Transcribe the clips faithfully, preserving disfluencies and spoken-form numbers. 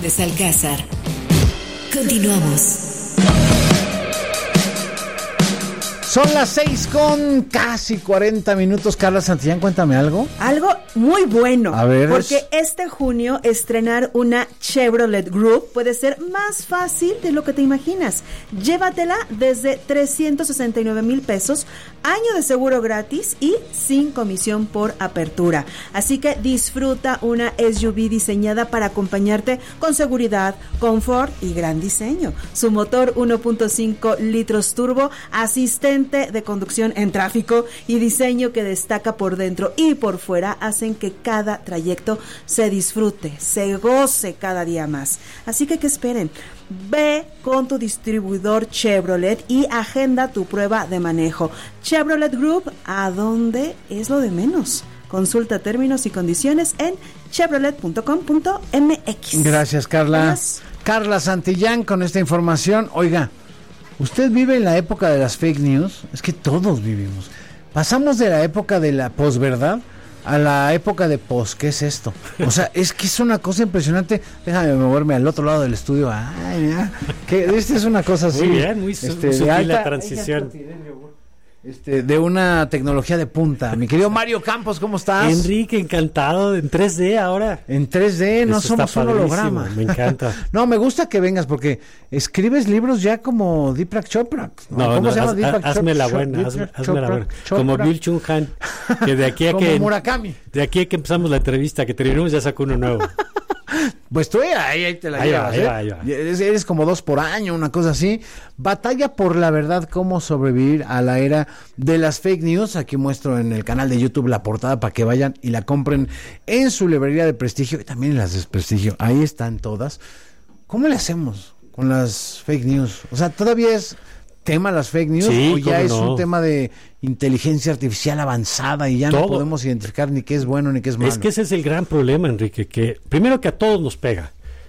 Hernández Alcázar. Continuamos. Son las seis con casi cuarenta minutos. Carla Santillán, cuéntame algo. Algo muy bueno. A ver. Porque este junio estrenar una Chevrolet Group puede ser más fácil de lo que te imaginas. Llévatela desde trescientos sesenta y nueve mil pesos, año de seguro gratis y sin comisión por apertura. Así que disfruta una S U V diseñada para acompañarte con seguridad, confort y gran diseño. Su motor uno punto cinco litros turbo, asistente de conducción en tráfico y diseño que destaca por dentro y por fuera hacen que cada trayecto se disfrute, se goce cada día más. Así que, ¿qué esperen? Ve con tu distribuidor Chevrolet y agenda tu prueba de manejo. Chevrolet Group, ¿a dónde es lo de menos? Consulta términos y condiciones en chevrolet punto com punto m x. Gracias, Carla. Gracias. Carla Santillán con esta información. Oiga, ¿usted vive en la época de las fake news? Es que todos vivimos. Pasamos de la época de la posverdad a la época de pos. ¿Qué es esto? O sea, es que es una cosa impresionante. Déjame moverme al otro lado del estudio. Ay, mira, que esta es una cosa así. Muy bien, muy este, sutil alta, la transición. Este, de una tecnología de punta. Mi querido Mario Campos, ¿cómo estás? Enrique, encantado, en tres D ahora. En tres D, no Eso somos un holograma. Me encanta. No, me gusta que vengas porque escribes libros ya como Deepak Chopra. No, no, ¿Cómo no, se llama haz, Deepak hazme Chopra? la buena, hazme, Deepak hazme la Chopra, buena. Chopra. Como Bill Chung Han, que de aquí a como que Murakami. De aquí a que empezamos la entrevista, que terminamos ya sacó uno nuevo. Pues tú ahí, ahí te la ahí llevas, va, ahí ¿eh? va, ahí va. Eres, eres como dos por año, una cosa así. Batalla por la verdad, cómo sobrevivir a la era de las fake news. Aquí muestro en el canal de YouTube la portada para que vayan y la compren en su librería de prestigio y también en las de prestigio. Ahí están todas. ¿Cómo le hacemos con las fake news? O sea, ¿todavía es tema las fake news sí, o ya es no. un tema de inteligencia artificial avanzada y ya Todo. no podemos identificar ni qué es bueno ni qué es malo? Es que ese es el gran problema, Enrique, que primero que a todos nos pega.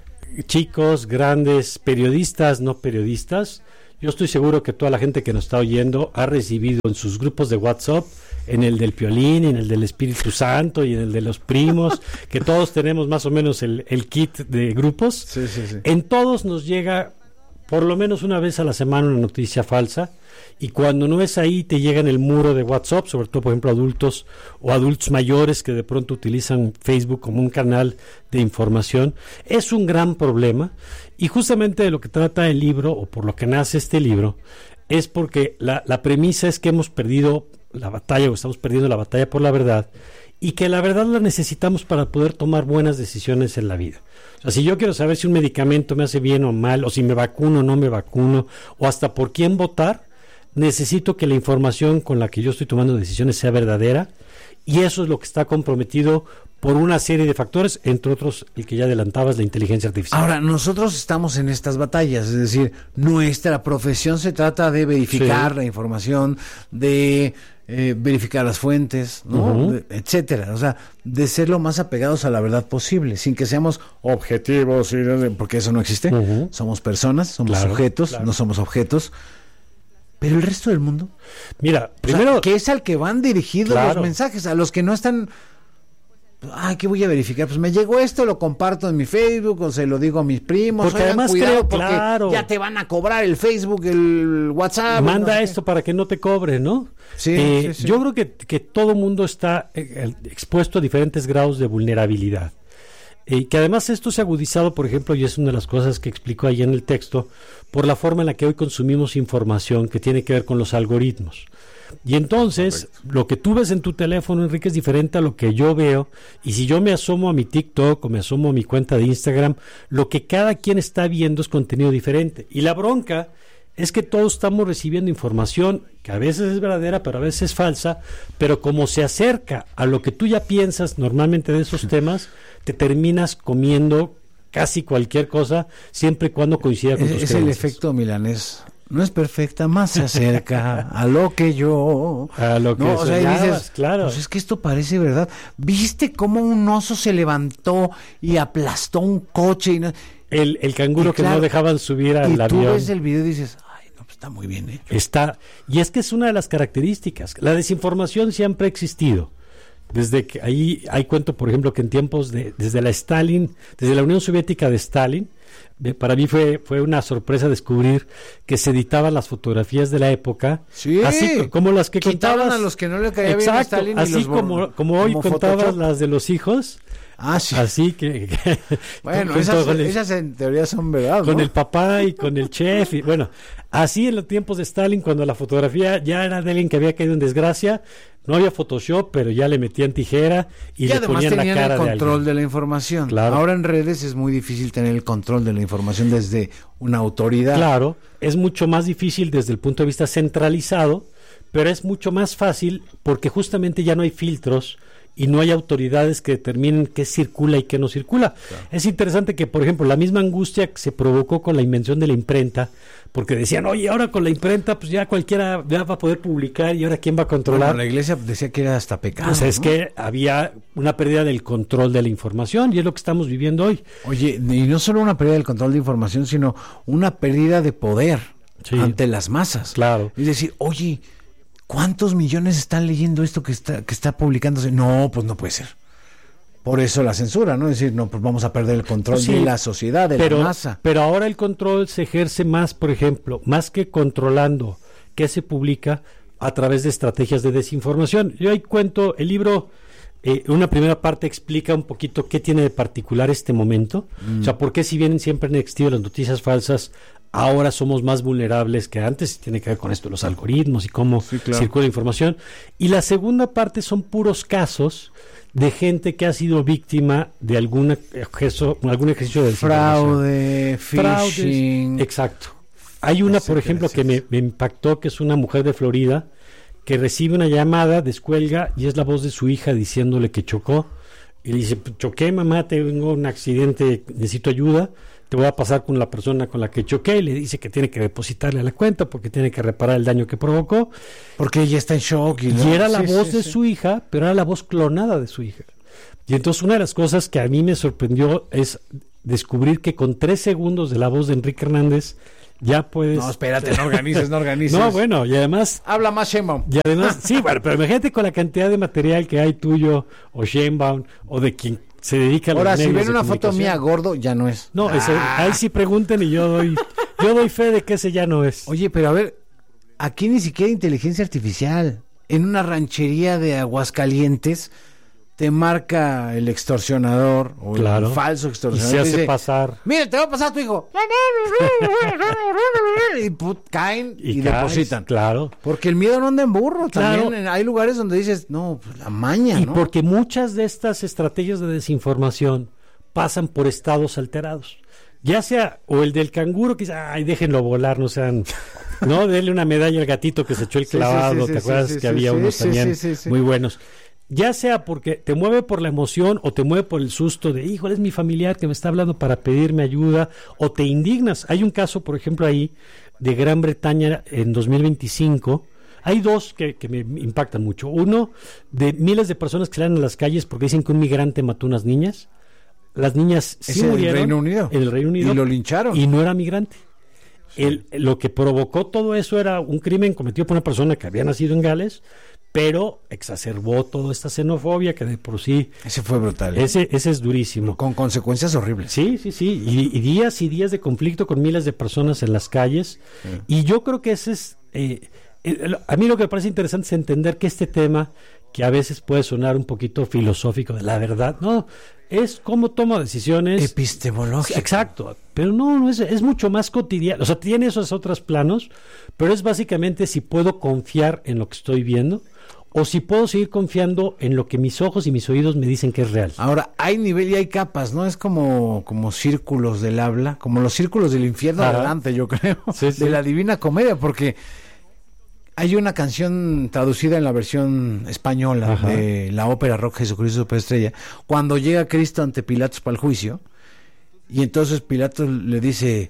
Chicos, grandes, periodistas, no periodistas. Yo estoy seguro que toda la gente que nos está oyendo ha recibido en sus grupos de WhatsApp, en el del Piolín, en el del Espíritu Santo y en el de los primos, que todos tenemos más o menos el, el kit de grupos. Sí, sí, sí. En todos nos llega por lo menos una vez a la semana una noticia falsa, y cuando no es ahí te llega en el muro de WhatsApp, sobre todo por ejemplo adultos o adultos mayores que de pronto utilizan Facebook como un canal de información. Es un gran problema, y justamente de lo que trata el libro, o por lo que nace este libro, es porque la, la premisa es que hemos perdido la batalla, o estamos perdiendo la batalla por la verdad, y que la verdad la necesitamos para poder tomar buenas decisiones en la vida. O sea, si yo quiero saber si un medicamento me hace bien o mal, o si me vacuno o no me vacuno, o hasta por quién votar, necesito que la información con la que yo estoy tomando decisiones sea verdadera, y eso es lo que está comprometido por una serie de factores, entre otros el que ya adelantabas, la inteligencia artificial. Ahora, nosotros estamos en estas batallas, es decir, nuestra profesión se trata de verificar sí. la información, de eh, verificar las fuentes, ¿no? Uh-huh. de, etcétera, o sea, de ser lo más apegados a la verdad posible, sin que seamos objetivos, porque eso no existe. Uh-huh. Somos personas, somos claro, sujetos, claro. no somos objetos. Pero el resto del mundo, mira, primero, o sea, que es al que van dirigidos claro. los mensajes, a los que no están, ay, ¿qué voy a verificar? Pues me llegó esto, lo comparto en mi Facebook o se lo digo a mis primos. Porque además creo, porque claro, ya te van a cobrar el Facebook, el WhatsApp. Manda no sé esto qué. para que no te cobre, ¿no? Sí, eh, sí, sí. Yo creo que, que todo mundo está eh, expuesto a diferentes grados de vulnerabilidad. Y eh, que además esto se ha agudizado, por ejemplo, y es una de las cosas que explico ahí en el texto, por la forma en la que hoy consumimos información que tiene que ver con los algoritmos. Y entonces, correcto, lo que tú ves en tu teléfono, Enrique, es diferente a lo que yo veo, y si yo me asomo a mi TikTok o me asomo a mi cuenta de Instagram, lo que cada quien está viendo es contenido diferente. Y la bronca es que todos estamos recibiendo información que a veces es verdadera, pero a veces es falsa, pero como se acerca a lo que tú ya piensas normalmente de esos temas, te terminas comiendo casi cualquier cosa, siempre y cuando coincida con es, tus es creencias. El efecto milanés. No es perfecta, más se acerca a lo que yo... A lo que no, o sea, soñabas, dices, claro. Pues es que esto parece verdad. ¿Viste cómo un oso se levantó y aplastó un coche? Y no... El, el canguro y que claro, no dejaban subir al y avión. Y tú ves el video y dices, ay, no, pues está muy bien hecho. Está, y es que es una de las características. La desinformación siempre ha existido. Desde que ahí hay cuento, por ejemplo, que en tiempos de, desde la Stalin, desde la Unión Soviética de Stalin, eh, para mí fue, fue una sorpresa descubrir que se editaban las fotografías de la época, sí, así como las que quitaban contabas. a los que no le caía Exacto, bien a Stalin, así y los como, como hoy como contabas Photoshop. las de los hijos. Ah, sí. Así que, que bueno, con, esas, con el, esas en teoría son verdad, con ¿no? el papá y con el chef y bueno, así en los tiempos de Stalin, cuando la fotografía ya era de alguien que había caído en desgracia, no había Photoshop, pero ya le metían tijera y, y le además ponían la tenían cara el de control alguien. de la información. Claro. Ahora en redes es muy difícil tener el control de la información desde una autoridad. Claro, es mucho más difícil desde el punto de vista centralizado, pero es mucho más fácil porque justamente ya no hay filtros y no hay autoridades que determinen qué circula y qué no circula. Claro. Es interesante que, por ejemplo, la misma angustia que se provocó con la invención de la imprenta, porque decían, oye, ahora con la imprenta, pues ya cualquiera ya va a poder publicar y ahora quién va a controlar. Bueno, la iglesia decía que era hasta pecado. Pues es ¿no? que había una pérdida del control de la información y es lo que estamos viviendo hoy. Oye, y no solo una pérdida del control de información, sino una pérdida de poder sí. ante las masas. Claro. Es decir, oye, ¿cuántos millones están leyendo esto que está que está publicándose? No, pues no puede ser. Por eso la censura, ¿no? Es decir, no, pues vamos a perder el control sí, de la sociedad, de pero, la masa. Pero ahora el control se ejerce más, por ejemplo, más que controlando qué se publica a través de estrategias de desinformación. Yo ahí cuento, el libro, eh, una primera parte explica un poquito qué tiene de particular este momento. Mm. O sea, por qué si bien siempre han existido las noticias falsas, ahora somos más vulnerables que antes, tiene que ver con esto, los algoritmos y cómo sí, claro. circula la información. Y la segunda parte son puros casos de gente que ha sido víctima de algún ejercicio, algún ejercicio de fraude, phishing. Fraudes, exacto. Hay una, por ejemplo, que me, me impactó, que es una mujer de Florida que recibe una llamada, descuelga y es la voz de su hija diciéndole que chocó. Y le dice, choqué mamá, tengo un accidente, necesito ayuda. Te voy a pasar con la persona con la que choqué, y le dice que tiene que depositarle a la cuenta porque tiene que reparar el daño que provocó. Porque ella está en shock. Y, y no, era la sí, voz sí, de sí. su hija, pero era la voz clonada de su hija. Y entonces una de las cosas que a mí me sorprendió es descubrir que con tres segundos de la voz de Enrique Hernández ya puedes... No, espérate, no organices, no organices. No, bueno, y además... Habla más Sheinbaum. Y además, sí, bueno, pero imagínate con la cantidad de material que hay tuyo, o Sheinbaum, o de quien se dedica a los Ahora, medios si ven de una foto comunicación. mía gordo, ya no es. No, ah. ese, ahí sí pregunten y yo doy, yo doy fe de que ese ya no es. Oye, pero a ver, aquí ni siquiera inteligencia artificial. En una ranchería de Aguascalientes te marca el extorsionador o claro. el falso Y extorsionador. se te hace dice, pasar. Mire, te va a pasar a tu hijo. y put, caen y, Y, y caes, depositan. Claro. Porque el miedo no anda en burro. También Claro. en- hay lugares donde dices, no, pues la maña, Y ¿no? porque muchas de estas estrategias de desinformación pasan por estados alterados. Ya sea, o el del canguro, que dice, ay, déjenlo volar, no sean, no, denle una medalla al gatito que se echó el Sí, sí, clavado, sí, ¿te sí, acuerdas sí, que sí, había sí, unos sí, también sí, sí, sí. muy buenos? Ya sea porque te mueve por la emoción o te mueve por el susto de, híjole, es mi familiar que me está hablando para pedirme ayuda, o te indignas. Hay un caso, por ejemplo, ahí de Gran Bretaña en dos mil veinticinco. Hay dos que, que me impactan mucho. Uno, de miles de personas que salen a las calles porque dicen que un migrante mató unas niñas. Las niñas sí Es en el murieron Reino Unido. en el Reino Unido Y lo lincharon. y no era migrante. El, lo que provocó todo eso era un crimen cometido por una persona que había nacido en Gales, pero exacerbó toda esta xenofobia que de por sí... Ese fue brutal. Ese, ese es durísimo. Con consecuencias horribles. Sí, sí, sí. Y, y días y días de conflicto con miles de personas en las calles. Sí. Y yo creo que ese es... Eh, el- a mí lo que me parece interesante es entender que este tema, que a veces puede sonar un poquito filosófico de la verdad, no, es cómo toma decisiones... Epistemológico. Exacto, pero no, no es, es mucho más cotidiano, o sea, tiene esos otros planos, pero es básicamente si puedo confiar en lo que estoy viendo o si puedo seguir confiando en lo que mis ojos y mis oídos me dicen que es real. Ahora, hay nivel y hay capas, ¿no? Es como, como círculos del habla, como los círculos del infierno Ajá. adelante, yo creo, Sí, sí. de la Divina Comedia, porque hay una canción traducida en la versión española Ajá. de la ópera rock Jesucristo Superestrella, cuando llega Cristo ante Pilatos para el juicio, y entonces Pilatos le dice,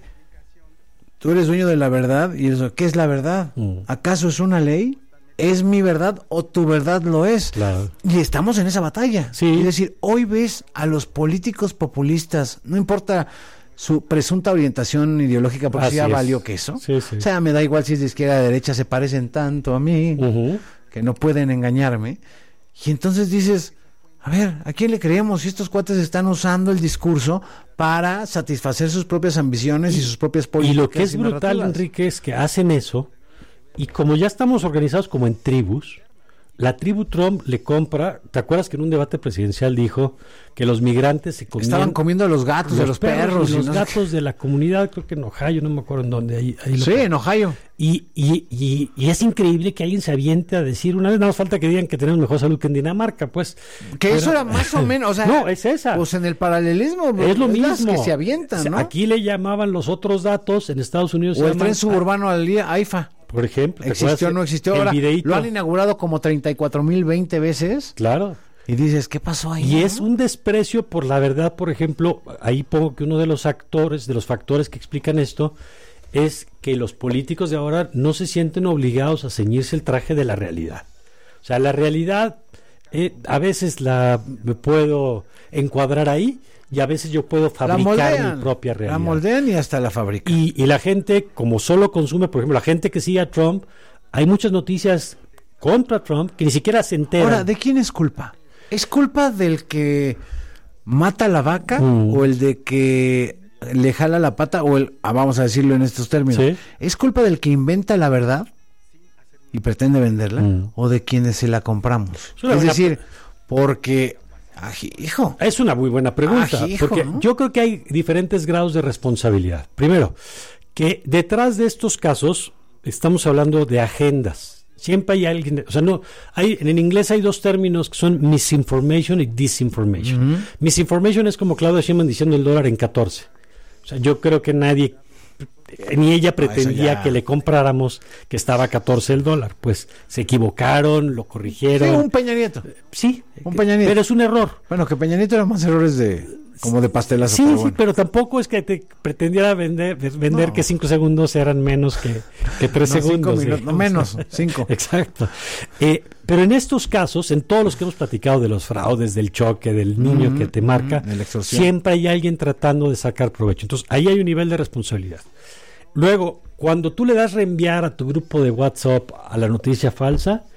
tú eres dueño de la verdad, y él dice, ¿qué es la verdad? Mm. ¿Acaso es una ley? ¿Es mi verdad o tu verdad lo es? Claro. Y estamos en esa batalla. Sí. Es decir, hoy ves a los políticos populistas, no importa su presunta orientación ideológica, porque Así ya es. valió queso. Sí, sí. O sea, me da igual si es de izquierda o de derecha, se parecen tanto a mí Ujú. que no pueden engañarme. Y entonces dices, a ver, ¿a quién le creemos si estos cuates están usando el discurso para satisfacer sus propias ambiciones y, y sus propias políticas? Y lo que es y brutal, Enrique, es que hacen eso, y como ya estamos organizados como en tribus, la tribu Trump le compra. ¿Te acuerdas que en un debate presidencial dijo que los migrantes se comían, estaban comiendo a los gatos, los de los perros, perros y y los no gatos de la comunidad? Creo que en Ohio, no me acuerdo en dónde. Ahí, ahí lo sí, en Ohio. Y, y, y, y es increíble que alguien se aviente a decir, una vez nada más falta que digan que tenemos mejor salud que en Dinamarca, pues. Que Pero, eso era más o menos, o sea, no, es esa. Pues en el paralelismo, es lo las mismo que se avientan, O sea, ¿no? aquí le llamaban los otros datos, en Estados Unidos o se el llaman, tren suburbano al día, AIFA. por ejemplo. ¿te ¿Existió o acuerdas no existió? el Ahora videíto? lo han inaugurado como treinta y cuatro mil veinte veces. Claro. Y dices, ¿qué pasó ahí? Y ¿no? es un desprecio por la verdad. Por ejemplo, ahí pongo que uno de los actores, de los factores que explican esto, es que los políticos de ahora no se sienten obligados a ceñirse el traje de la realidad. O sea, la realidad eh, a veces la me puedo encuadrar ahí y a veces yo puedo fabricar moldean, mi propia realidad. La moldean y hasta la fabrican. Y, y la gente, como solo consume, por ejemplo, la gente que sigue a Trump, hay muchas noticias contra Trump que ni siquiera se enteran. Ahora, ¿de quién es culpa? ¿Es culpa del que mata la vaca Mm. o el de que le jala la pata o el, ah, vamos a decirlo en estos términos, Sí. ¿es culpa del que inventa la verdad y pretende venderla Mm. o de quienes se la compramos? Es una Es buena decir, porque, aj, hijo, Es una muy buena pregunta, Ah, hijo, porque ¿no? yo creo que hay diferentes grados de responsabilidad. Primero, que detrás de estos casos estamos hablando de agendas. Siempre hay alguien, o sea, no, hay, en inglés hay dos términos que son misinformation y disinformation. Ujú. Misinformation es como Claudia Sheinbaum diciendo el dólar en catorce. O sea, yo creo que nadie, ni ella pretendía ya. que le compráramos que estaba a catorce el dólar. Pues se equivocaron, lo sí, corrigieron. un Peña Nieto. Sí, Un Peña Nieto. pero es un error. Bueno, que Peña Nieto era más errores de como de pastelazo. Sí, pero sí, bueno. pero tampoco es que te pretendiera vender vender No. que cinco segundos eran menos que, que tres No, cinco segundos. minutos, digamos. no, menos, cinco. Exacto. Eh, pero en estos casos, en todos los que hemos platicado de los fraudes, del choque, del niño Ujú, que te marca, ujú, de la extorsión. siempre hay alguien tratando de sacar provecho. Entonces, ahí hay un nivel de responsabilidad. Luego, cuando tú le das reenviar a tu grupo de WhatsApp a la noticia falsa,